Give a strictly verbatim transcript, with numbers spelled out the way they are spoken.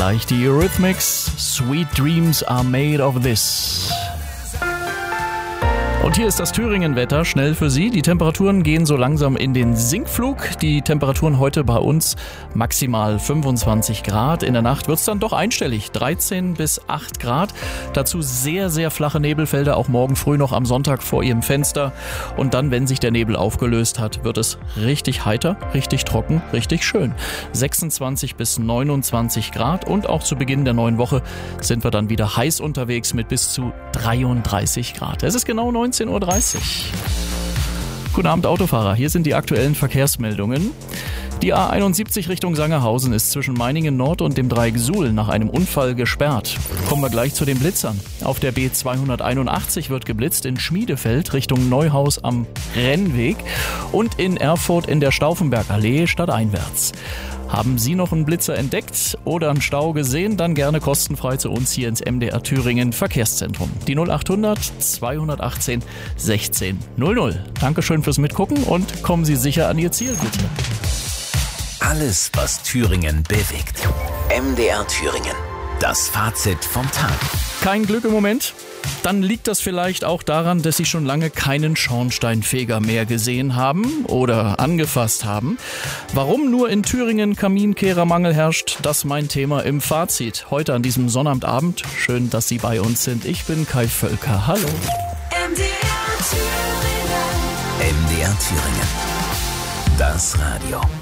Gleich die Eurythmics, Sweet Dreams are made of this. Und hier ist das Thüringen-Wetter schnell für Sie. Die Temperaturen gehen so langsam in den Sinkflug. Die Temperaturen heute bei uns maximal fünfundzwanzig Grad. In der Nacht wird es dann doch einstellig, dreizehn bis acht Grad. Dazu sehr, sehr flache Nebelfelder, auch morgen früh noch am Sonntag vor Ihrem Fenster. Und dann, wenn sich der Nebel aufgelöst hat, wird es richtig heiter, richtig trocken, richtig schön. sechsundzwanzig bis neunundzwanzig Grad und auch zu Beginn der neuen Woche sind wir dann wieder heiß unterwegs mit bis zu dreiunddreißig Grad. Es ist genau neunzehn Uhr dreißig. Guten Abend, Autofahrer. Hier sind die aktuellen Verkehrsmeldungen. Die A einundsiebzig Richtung Sangerhausen ist zwischen Meiningen Nord und dem Dreieck Suhl nach einem Unfall gesperrt. Kommen wir gleich zu den Blitzern. Auf der B zweihunderteinundachtzig wird geblitzt in Schmiedefeld Richtung Neuhaus am Rennweg und in Erfurt in der Stauffenbergallee stadteinwärts. Haben Sie noch einen Blitzer entdeckt oder einen Stau gesehen? Dann gerne kostenfrei zu uns hier ins M D R Thüringen Verkehrszentrum. Die null achthundert zweihundertachtzehn sechzehn null null. Dankeschön fürs Mitgucken und kommen Sie sicher an Ihr Ziel, bitte. Alles, was Thüringen bewegt. M D R Thüringen. Das Fazit vom Tag. Kein Glück im Moment? Dann liegt das vielleicht auch daran, dass Sie schon lange keinen Schornsteinfeger mehr gesehen haben oder angefasst haben. Warum nur in Thüringen Kaminkehrermangel herrscht, das mein Thema im Fazit. Heute an diesem Sonnabendabend. Schön, dass Sie bei uns sind. Ich bin Kai Völker. Hallo. M D R Thüringen. M D R Thüringen. Das Radio.